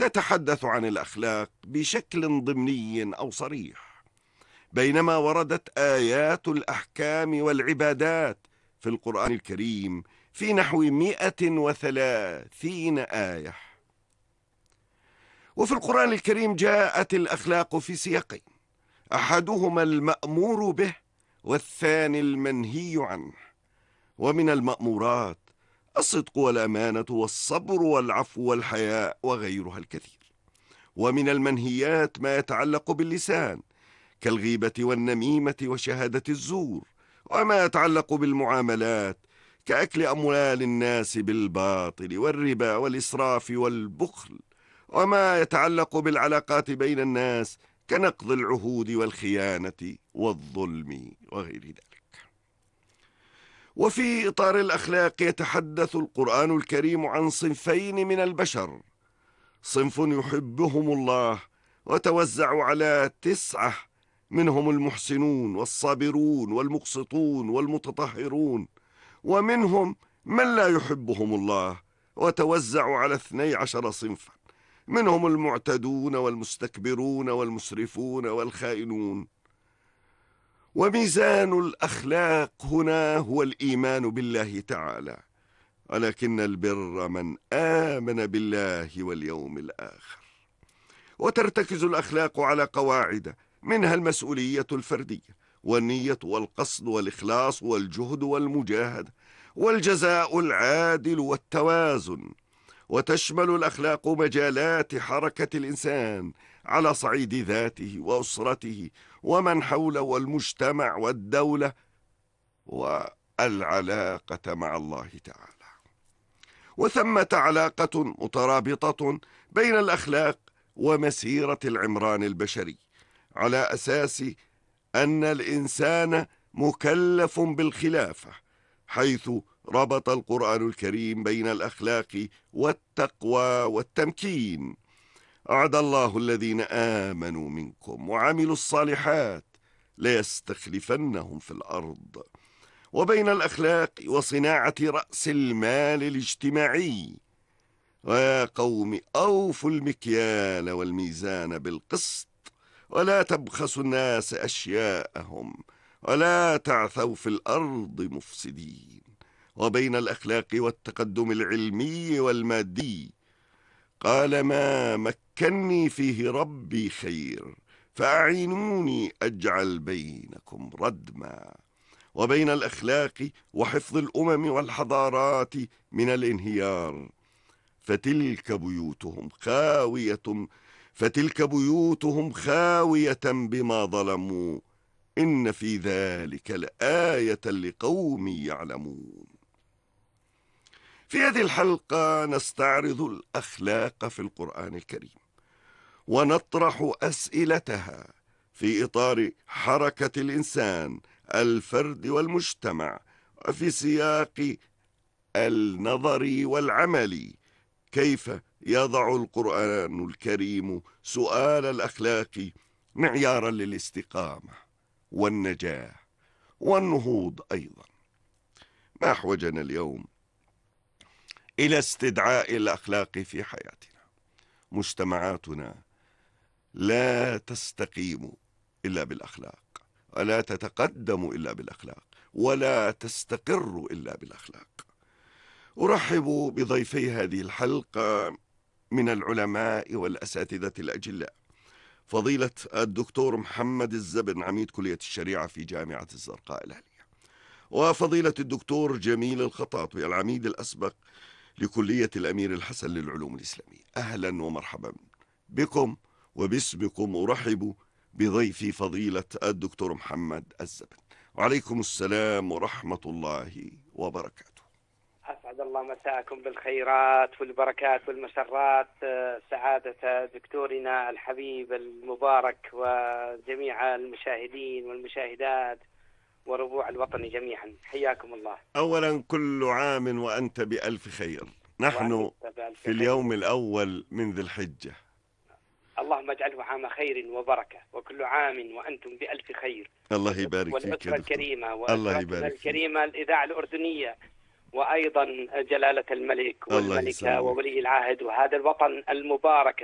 يتحدث عن الأخلاق بشكل ضمني أو صريح، بينما وردت آيات الأحكام والعبادات في القرآن الكريم في نحو 130 آية. وفي القرآن الكريم جاءت الأخلاق في سياقين، أحدهما المأمور به والثاني المنهي عنه. ومن المأمورات الصدق والأمانة والصبر والعفو والحياء وغيرها الكثير. ومن المنهيات ما يتعلق باللسان كالغيبة والنميمة وشهادة الزور، وما يتعلق بالمعاملات كأكل أموال الناس بالباطل والربا والإسراف والبخل، وما يتعلق بالعلاقات بين الناس كنقض العهود والخيانة والظلم وغير ذلك. وفي إطار الأخلاق يتحدث القرآن الكريم عن صنفين من البشر: صنف يحبهم الله وتوزع على 9، منهم المحسنون والصابرون والمقسطون والمتطهرون، ومنهم من لا يحبهم الله وتوزع على 12 صنفا، منهم المعتدون والمستكبرون والمسرفون والخائنون. وميزان الأخلاق هنا هو الإيمان بالله تعالى، ولكن البر من آمن بالله واليوم الآخر. وترتكز الأخلاق على قواعد، منها المسؤولية الفردية والنية والقصد والإخلاص والجهد والمجاهدة والجزاء العادل والتوازن. وتشمل الأخلاق مجالات حركة الإنسان على صعيد ذاته وأسرته ومن حوله والمجتمع والدولة والعلاقة مع الله تعالى. وثمة علاقة مترابطة بين الأخلاق ومسيرة العمران البشري، على أساس أن الإنسان مكلف بالخلافة، حيث ربط القرآن الكريم بين الأخلاق والتقوى والتمكين. أعد الله الذين آمنوا منكم وعملوا الصالحات ليستخلفنهم في الأرض. وبين الأخلاق وصناعة رأس المال الاجتماعي. ويا قوم أوفوا المكيال والميزان بالقسط ولا تبخسوا الناس أشياءهم ولا تعثوا في الأرض مفسدين. وبين الأخلاق والتقدم العلمي والمادي قال: ما مكني فيه ربي خير فأعينوني أجعل بينكم ردما. وبين الأخلاق وحفظ الأمم والحضارات من الانهيار، فتلك بيوتهم خاوية بما ظلموا إن في ذلك لآية لقوم يعلمون. في هذه الحلقة نستعرض الأخلاق في القرآن الكريم ونطرح أسئلتها في إطار حركة الإنسان، الفرد والمجتمع، وفي سياق النظر والعمل. كيف يضع القرآن الكريم سؤال الأخلاق معيارا للاستقامة والنجاة والنهوض أيضا؟ ما أحوجنا اليوم إلى استدعاء الأخلاق في حياتنا. مجتمعاتنا لا تستقيم إلا بالأخلاق، ولا تتقدم إلا بالأخلاق، ولا تستقر إلا بالأخلاق. أرحب بضيفي هذه الحلقة من العلماء والأساتذة الأجلاء: فضيلة الدكتور محمد الزبن، عميد كلية الشريعة في جامعة الزرقاء الأهلية، وفضيلة الدكتور جميل الخطاطي، العميد الأسبق لكلية الأمير الحسن للعلوم الإسلامية. أهلا ومرحبا بكم، وباسمكم أرحب بضيفي فضيلة الدكتور محمد الزبن. وعليكم السلام ورحمة الله وبركاته. أسعد الله مساءكم بالخيرات والبركات والمسرات، سعادة دكتورنا الحبيب المبارك وجميع المشاهدين والمشاهدات وربوع الوطن جميعا، حياكم الله. أولا كل عام وأنت بألف خير. نحن في اليوم الأول من ذي الحجة، اللهم اجعله عام خير وبركة، وكل عام وأنتم بألف خير. الله يبارك فيك يا والأسرة الكريمة وأسرتنا الكريمة الإذاعة الأردنية، وأيضا جلالة الملك والملكة وولي العهد وهذا الوطن المبارك